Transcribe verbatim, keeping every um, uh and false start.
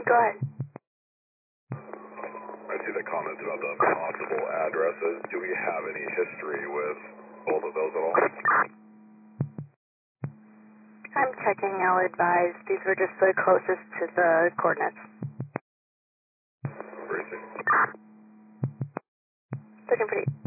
Go ahead. I see the comments about the possible addresses. Do we have any history with both of those at all? I'm checking. I'll advise. These were just the closest to the coordinates. Briefing. Looking pretty.